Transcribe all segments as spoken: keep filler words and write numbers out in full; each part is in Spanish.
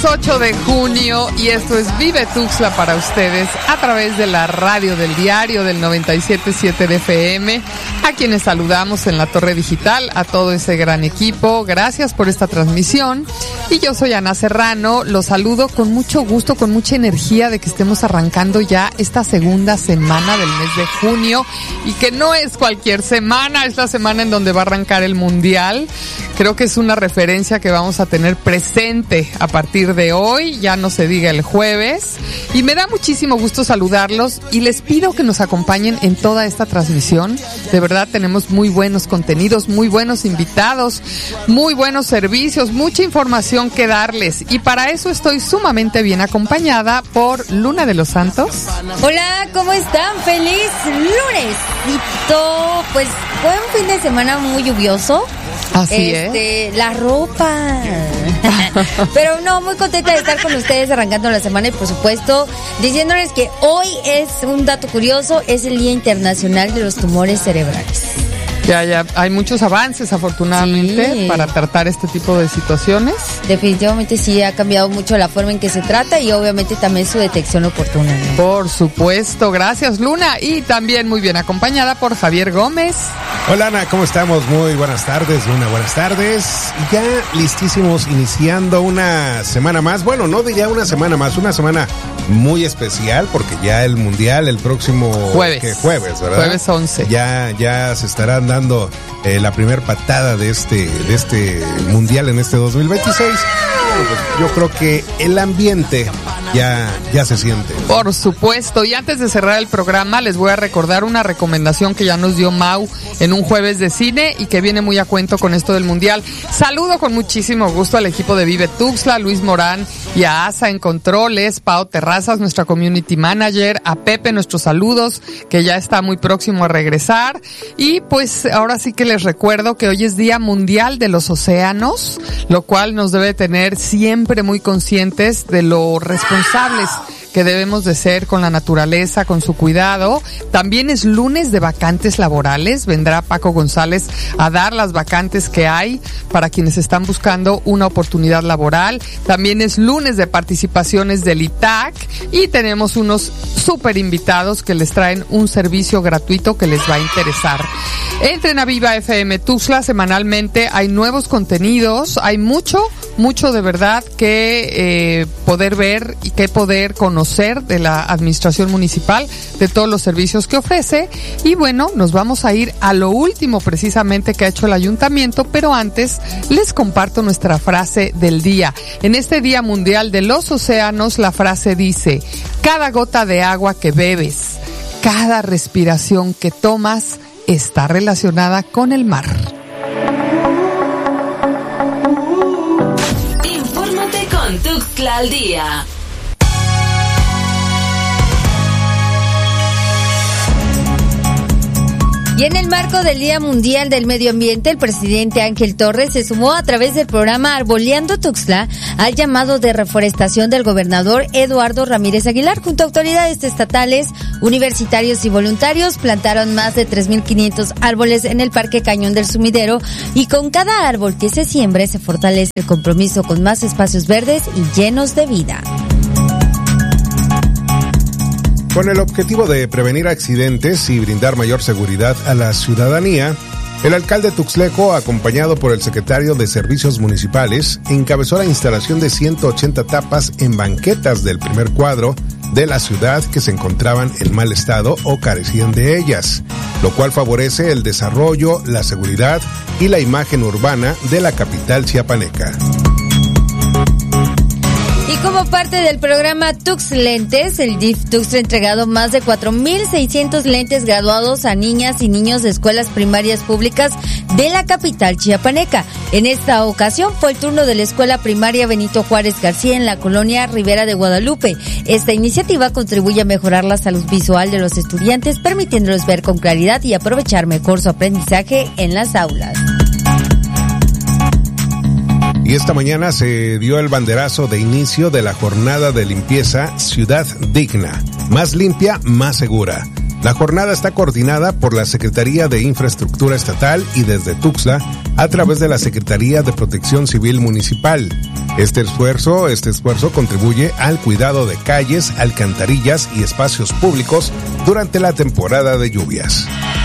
ocho de junio y esto es Vive Tuxtla para ustedes a través de la radio del diario del noventa y siete punto siete de F M, a quienes saludamos en la torre digital, a todo ese gran equipo. Gracias por esta transmisión y yo soy Ana Serrano, los saludo con mucho gusto, con mucha energía de que estemos arrancando ya esta segunda semana del mes de junio y que no es cualquier semana, es la semana en donde va a arrancar el Mundial. Creo que es una referencia que vamos a tener presente a partir de hoy, ya no se diga el jueves, y me da muchísimo gusto saludarlos y les pido que nos acompañen en toda esta transmisión. De verdad tenemos muy buenos contenidos, muy buenos invitados, muy buenos servicios, mucha información que darles y para eso estoy sumamente bien acompañada por Luna de los Santos. Hola, ¿cómo están? ¡Feliz lunesito! Pues fue un fin de semana muy lluvioso. Así este, es. La ropa. Pero no, muy contenta de estar con ustedes arrancando la semana y por supuesto diciéndoles que hoy es un dato curioso, es el Día Internacional de los Tumores Cerebrales. Ya, ya, hay muchos avances afortunadamente sí. para tratar este tipo de situaciones. Definitivamente sí, ha cambiado mucho la forma en que se trata y obviamente también su detección oportuna, ¿no? Por supuesto, gracias Luna y también muy bien acompañada por Javier Gómez. Hola Ana, ¿cómo estamos? Muy buenas tardes, Luna, buenas tardes. Ya listísimos, iniciando una semana más, bueno, no diría una semana más, una semana muy especial porque ya el Mundial el próximo jueves, ¿qué? Jueves, ¿verdad? Jueves once. Ya, ya se estarán dando eh, la primer patada de este, de este Mundial en este dos mil veintiséis. Bueno, pues yo creo que el ambiente ya, ya se siente. Por supuesto, y antes de cerrar el programa les voy a recordar una recomendación que ya nos dio Mau en un jueves de cine y que viene muy a cuento con esto del Mundial. Saludo con muchísimo gusto al equipo de Vive Tuxtla, Luis Morán y a Asa en controles, Pao Terrazas, nuestra community manager, a Pepe, nuestros saludos, que ya está muy próximo a regresar. Y pues ahora sí que les recuerdo que hoy es Día Mundial de los Océanos, lo cual nos debe tener siempre muy conscientes de lo responsables que debemos de ser con la naturaleza, con su cuidado. También es lunes de vacantes laborales. Vendrá Paco González a dar las vacantes que hay para quienes están buscando una oportunidad laboral. También es lunes de participaciones del I T A C y tenemos unos súper invitados que les traen un servicio gratuito que les va a interesar. Entren a Viva F M Tuxtla semanalmente, hay nuevos contenidos, hay mucho, mucho de verdad que eh, poder ver y que poder conocer de la administración municipal, de todos los servicios que ofrece. Y bueno, nos vamos a ir a lo último precisamente que ha hecho el ayuntamiento, pero antes les comparto nuestra frase del día. En este Día Mundial de los Océanos, la frase dice: cada gota de agua que bebes, cada respiración que tomas, está relacionada con el mar. Infórmate con Tuxtla al Día. Y en el marco del Día Mundial del Medio Ambiente, el presidente Ángel Torres se sumó a través del programa Arboleando Tuxtla al llamado de reforestación del gobernador Eduardo Ramírez Aguilar. Junto a autoridades estatales, universitarios y voluntarios, plantaron más de tres mil quinientos árboles en el Parque Cañón del Sumidero y con cada árbol que se siembre se fortalece el compromiso con más espacios verdes y llenos de vida. Con el objetivo de prevenir accidentes y brindar mayor seguridad a la ciudadanía, el alcalde tuxtleco, acompañado por el secretario de Servicios Municipales, encabezó la instalación de ciento ochenta tapas en banquetas del primer cuadro de la ciudad que se encontraban en mal estado o carecían de ellas, lo cual favorece el desarrollo, la seguridad y la imagen urbana de la capital chiapaneca. Y como parte del programa Tux Lentes, el D I F Tuxtla ha entregado más de cuatro mil seiscientos lentes graduados a niñas y niños de escuelas primarias públicas de la capital chiapaneca. En esta ocasión fue el turno de la Escuela Primaria Benito Juárez García en la colonia Rivera de Guadalupe. Esta iniciativa contribuye a mejorar la salud visual de los estudiantes, permitiéndoles ver con claridad y aprovechar mejor su aprendizaje en las aulas. Y esta mañana se dio el banderazo de inicio de la jornada de limpieza Ciudad Digna, más limpia, más segura. La jornada está coordinada por la Secretaría de Infraestructura Estatal y desde Tuxtla a través de la Secretaría de Protección Civil Municipal. Este esfuerzo, este esfuerzo contribuye al cuidado de calles, alcantarillas y espacios públicos durante la temporada de lluvias.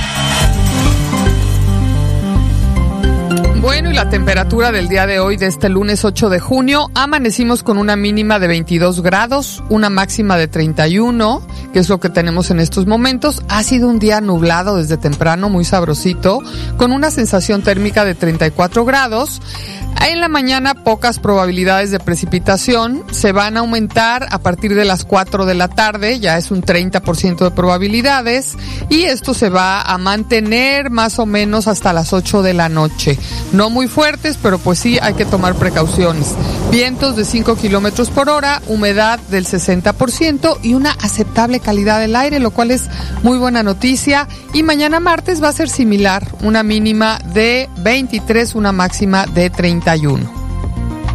Bueno, y la temperatura del día de hoy, de este lunes ocho de junio, amanecimos con una mínima de veintidós grados, una máxima de treinta y uno, que es lo que tenemos en estos momentos. Ha sido un día nublado desde temprano, muy sabrosito, con una sensación térmica de treinta y cuatro grados. En la mañana pocas probabilidades de precipitación, se van a aumentar a partir de las cuatro de la tarde, ya es un treinta por ciento de probabilidades, y esto se va a mantener más o menos hasta las ocho de la noche. No muy fuertes, pero pues sí hay que tomar precauciones. Vientos de cinco kilómetros por hora, humedad del sesenta por ciento y una aceptable calidad del aire, lo cual es muy buena noticia. Y mañana martes va a ser similar, una mínima de veintitrés, una máxima de treinta y uno.